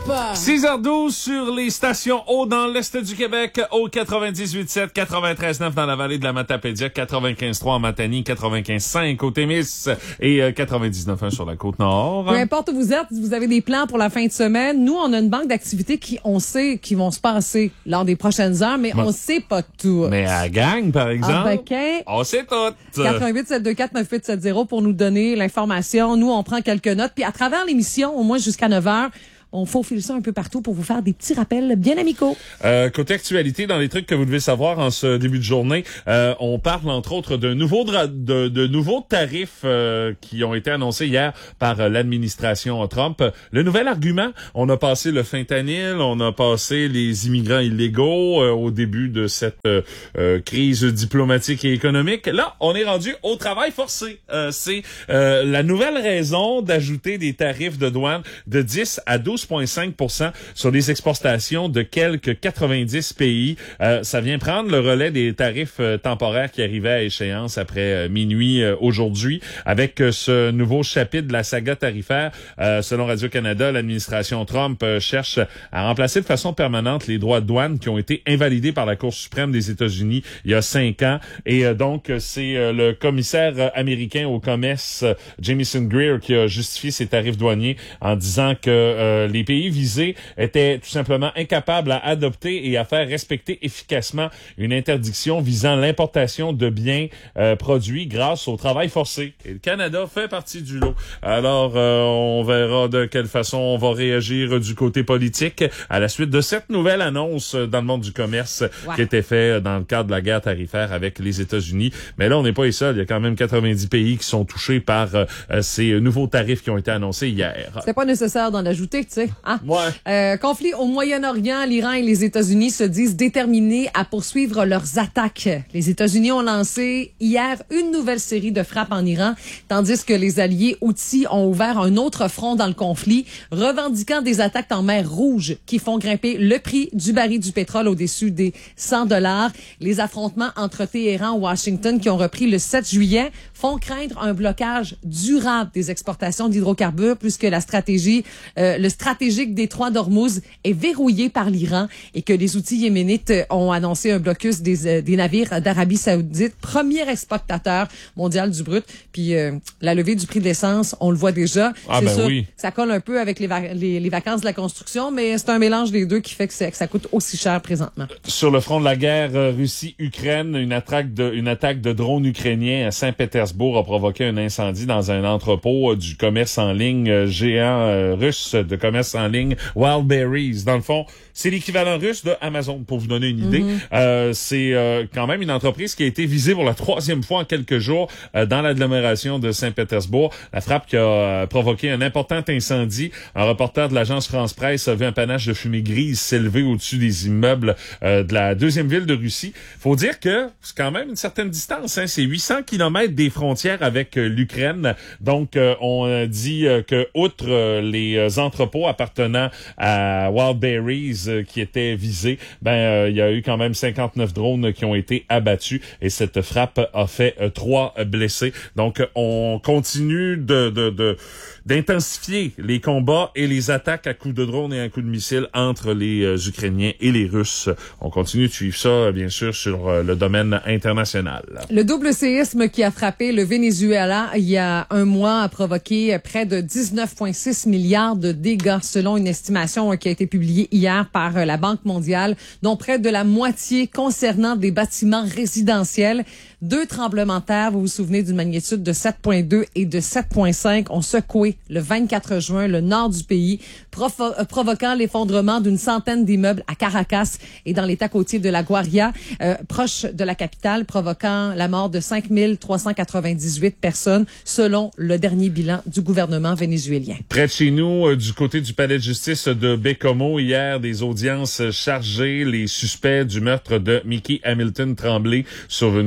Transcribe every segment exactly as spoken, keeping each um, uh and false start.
six heures douze sur les stations haut dans l'Est du Québec, au quatre-vingt-dix-huit sept, quatre-vingt-treize neuf dans la vallée de la Matapédia, quatre-vingt-quinze trois en Matanie, quatre-vingt-quinze cinq au Témis et euh, quatre-vingt-dix-neuf un sur la Côte-Nord. Peu importe où vous êtes, si vous avez des plans pour la fin de semaine, nous, on a une banque d'activités qui, on sait, qui vont se passer lors des prochaines heures, mais bon. on sait pas tout. Mais à la gang, par exemple, ah, ben, on sait tout. quatre-vingt-huit sept deux quatre neuf huit sept zéro pour nous donner l'information. Nous, on prend quelques notes. Puis à travers l'émission, au moins jusqu'à neuf heures, on faufile ça un peu partout pour vous faire des petits rappels bien amicaux. Euh, côté actualité, dans les trucs que vous devez savoir en ce début de journée, euh, on parle entre autres de nouveaux dra- de, de nouveaux tarifs euh, qui ont été annoncés hier par euh, l'administration Trump. Le nouvel argument, on a passé le fentanyl, on a passé les immigrants illégaux euh, au début de cette euh, euh, crise diplomatique et économique. Là, on est rendu au travail forcé. Euh, c'est euh, la nouvelle raison d'ajouter des tarifs de douane de dix à douze virgule cinq pour cent sur les exportations de quelques quatre-vingt-dix pays. Euh, ça vient prendre le relais des tarifs euh, temporaires qui arrivaient à échéance après euh, minuit euh, aujourd'hui. Avec euh, ce nouveau chapitre de la saga tarifaire, euh, selon Radio-Canada, l'administration Trump euh, cherche à remplacer de façon permanente les droits de douane qui ont été invalidés par la Cour suprême des États-Unis il y a cinq ans. Et euh, donc, c'est euh, le commissaire euh, américain au commerce, euh, Jamieson Greer, qui a justifié ces tarifs douaniers en disant que euh, les pays visés étaient tout simplement incapables à adopter et à faire respecter efficacement une interdiction visant l'importation de biens euh, produits grâce au travail forcé. Et le Canada fait partie du lot. Alors, euh, on verra de quelle façon on va réagir du côté politique à la suite de cette nouvelle annonce dans le monde du commerce ouais. qui était fait dans le cadre de la guerre tarifaire avec les États-Unis. Mais là, on n'est pas les seuls. Il y a quand même quatre-vingt-dix pays qui sont touchés par euh, ces nouveaux tarifs qui ont été annoncés hier. C'est pas nécessaire d'en ajouter, tu sais. Hein? Ouais. Euh, conflit au Moyen-Orient, l'Iran et les États-Unis se disent déterminés à poursuivre leurs attaques. Les États-Unis ont lancé hier une nouvelle série de frappes en Iran, tandis que les alliés Houthis ont ouvert un autre front dans le conflit, revendiquant des attaques en mer Rouge qui font grimper le prix du baril du pétrole au-dessus des cent dollars. Les affrontements entre Téhéran et Washington qui ont repris le sept juillet font craindre un blocage durable des exportations d'hydrocarbures puisque la stratégie, euh, le stratégique détroit d'Ormuz est verrouillé par l'Iran et que les Houthis yéménites ont annoncé un blocus des, euh, des navires d'Arabie Saoudite, premier exportateur mondial du brut. Puis euh, la levée du prix de l'essence, on le voit déjà. Ah c'est ben sûr, oui. Ça colle un peu avec les, va- les, les vacances de la construction, mais c'est un mélange des deux qui fait que, que ça coûte aussi cher présentement. Sur le front de la guerre euh, Russie-Ukraine, une attaque de une attaque de drones ukrainiens à Saint-Pétersbourg a provoqué un incendie dans un entrepôt euh, du commerce en ligne euh, géant euh, russe de commerce en ligne Wildberries. Dans le fond, c'est l'équivalent russe de Amazon, pour vous donner une idée. Mm-hmm. Euh, c'est euh, quand même une entreprise qui a été visée pour la troisième fois en quelques jours euh, dans l'agglomération de Saint-Pétersbourg. La frappe qui a euh, provoqué un important incendie. Un reporter de l'agence France-Presse a vu un panache de fumée grise s'élever au-dessus des immeubles euh, de la deuxième ville de Russie. Faut dire que c'est quand même une certaine distance. Hein. C'est huit cents kilomètres des frontières avec euh, l'Ukraine. Donc, euh, on euh, dit euh, que outre euh, les euh, entrepôts appartenant à Wildberries euh, qui étaient visés, ben euh, il y a eu quand même cinquante-neuf drones qui ont été abattus et cette frappe a fait euh, trois blessés. Donc, on continue de, de, de d'intensifier les combats et les attaques à coups de drone et à coups de missiles entre les euh, Ukrainiens et les Russes. On continue de suivre ça, bien sûr, sur euh, le domaine international. Le double séisme qui a frappé le Venezuela il y a un mois a provoqué près de dix-neuf virgule six milliards de dégâts, selon une estimation qui a été publiée hier par la Banque mondiale, dont près de la moitié concernant des bâtiments résidentiels. Deux tremblements de terre, vous vous souvenez, d'une magnitude de sept virgule deux et de sept virgule cinq ont secoué le vingt-quatre juin le nord du pays, provo- euh, provoquant l'effondrement d'une centaine d'immeubles à Caracas et dans l'état côtier de la Guaria, euh, proche de la capitale, provoquant la mort de cinq mille trois cent quatre-vingt-dix-huit personnes, selon le dernier bilan du gouvernement vénézuélien. Près de chez nous, euh, du côté du palais de justice de Baie-Comeau, hier, des audiences chargées, les suspects du meurtre de Mickey Hamilton Tremblay, survenu euh, lundi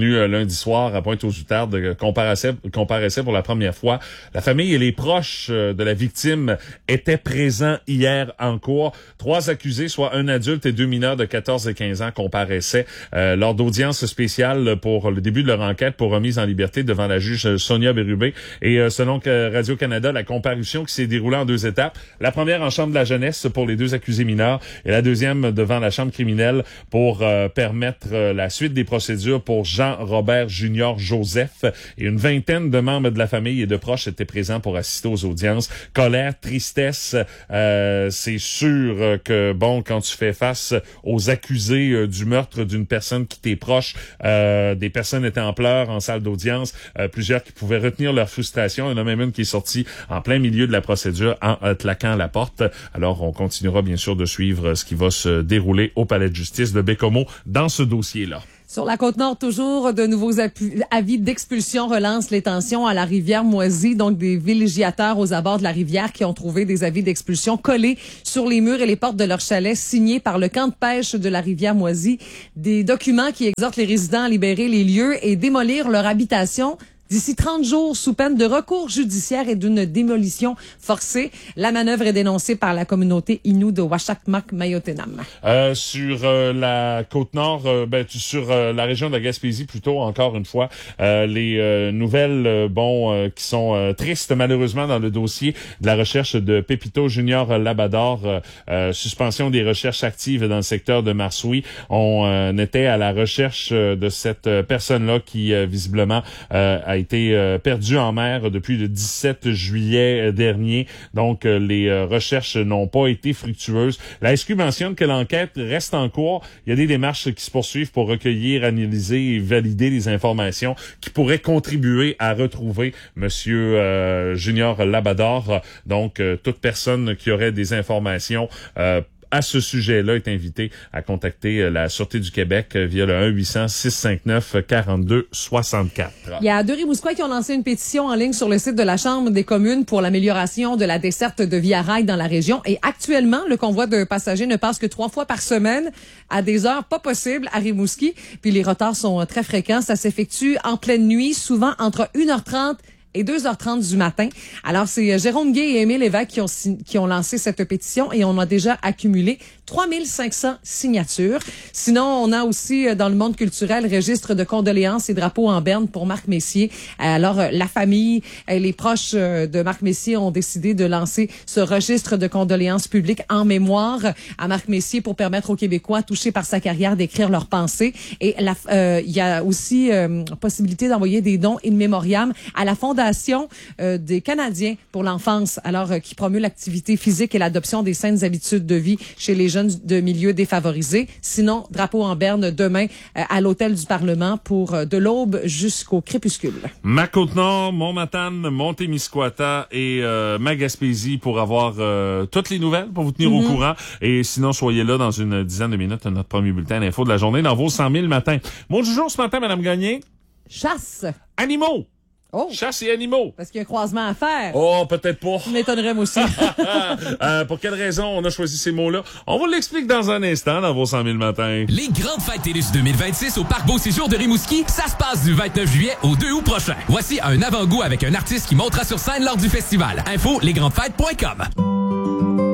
vendredi soir à Pointe-aux-Outardes comparaissait, comparaissait pour la première fois. La famille et les proches de la victime étaient présents hier en cours. Trois accusés, soit un adulte et deux mineurs de quatorze et quinze ans, comparaissaient euh, lors d'audience spéciale pour le début de leur enquête pour remise en liberté devant la juge Sonia Bérubé. Et euh, selon Radio-Canada, la comparution qui s'est déroulée en deux étapes. La première en chambre de la jeunesse pour les deux accusés mineurs et la deuxième devant la chambre criminelle pour euh, permettre euh, la suite des procédures pour Jean-Robert Junior Joseph. Et une vingtaine de membres de la famille et de proches étaient présents pour assister aux audiences. Colère, tristesse, euh, c'est sûr que, bon, quand tu fais face aux accusés euh, du meurtre d'une personne qui t'est proche, euh, des personnes étaient en pleurs en salle d'audience, euh, plusieurs qui pouvaient retenir leur frustration. Il y en a même une qui est sortie en plein milieu de la procédure en euh, claquant la porte. Alors, on continuera bien sûr de suivre ce qui va se dérouler au palais de justice de Baie-Comeau dans ce dossier-là. Sur la Côte-Nord, toujours, de nouveaux avis d'expulsion relancent les tensions à la rivière Moisy. Donc, des villégiateurs aux abords de la rivière qui ont trouvé des avis d'expulsion collés sur les murs et les portes de leur chalet, signés par le camp de pêche de la rivière Moisy. Des documents qui exhortent les résidents à libérer les lieux et démolir leur habitation d'ici trente jours, sous peine de recours judiciaire et d'une démolition forcée. La manœuvre est dénoncée par la communauté Innu de Washakmak-Mayotenam. Euh, sur euh, la Côte-Nord, euh, ben, sur euh, la région de la Gaspésie, plutôt, encore une fois, euh, les euh, nouvelles, euh, bon, euh, qui sont euh, tristes, malheureusement, dans le dossier de la recherche de Pépito Junior Labador, euh, euh, suspension des recherches actives dans le secteur de Marsoui. On euh, était à la recherche euh, de cette euh, personne-là qui, euh, visiblement, euh, a été euh, perdu en mer depuis le dix-sept juillet dernier. Donc, euh, les euh, recherches n'ont pas été fructueuses. La S Q mentionne que l'enquête reste en cours. Il y a des démarches qui se poursuivent pour recueillir, analyser et valider les informations qui pourraient contribuer à retrouver Monsieur euh, Junior Labador. Donc, euh, toute personne qui aurait des informations euh, à ce sujet-là est invité à contacter la Sûreté du Québec via le un huit cents six cent cinquante-neuf quarante-deux soixante-quatre. Il y a deux Rimouskois qui ont lancé une pétition en ligne sur le site de la Chambre des communes pour l'amélioration de la desserte de Via Rail dans la région. Et actuellement, le convoi de passagers ne passe que trois fois par semaine à des heures pas possibles à Rimouski. Puis les retards sont très fréquents. Ça s'effectue en pleine nuit, souvent entre une heure trente et deux heures trente du matin. Alors, c'est Jérôme Gay et Émile Lévesque qui ont, qui ont lancé cette pétition et on a déjà accumulé trois mille cinq cents signatures. Sinon, on a aussi, dans le monde culturel, registre de condoléances et drapeaux en berne pour Marc Messier. Alors, la famille et les proches de Marc Messier ont décidé de lancer ce registre de condoléances publiques en mémoire à Marc Messier pour permettre aux Québécois touchés par sa carrière d'écrire leurs pensées. Et la, euh, il y a aussi euh, possibilité d'envoyer des dons in memoriam à la Fondation Euh, des Canadiens pour l'enfance, alors euh, qui promeut l'activité physique et l'adoption des saines habitudes de vie chez les jeunes de milieux défavorisés. Sinon, drapeau en berne demain euh, à l'hôtel du Parlement pour euh, de l'aube jusqu'au crépuscule. Ma Côte-Nord, Mont-Matane, Montémiscouata et euh, ma Gaspésie pour avoir euh, toutes les nouvelles, pour vous tenir mm-hmm. au courant. Et sinon, soyez là dans une dizaine de minutes à notre premier bulletin d'info de la journée dans vos cent mille matins. Mot du jour ce matin, Madame Gagné. Chasse. Animaux. Oh. Chasse et animaux. Parce qu'il y a un croisement à faire. Oh, peut-être pas. Ça m'étonnerait moi aussi. euh, pour quelle raison on a choisi ces mots-là? On vous l'explique dans un instant dans vos cent mille matins. Les grandes fêtes TELUS deux mille vingt-six au Parc Beau Séjour de Rimouski, ça se passe du vingt-neuf juillet au deux août prochain. Voici un avant-goût avec un artiste qui montera sur scène lors du festival. Info, lesgrandesfêtes point com.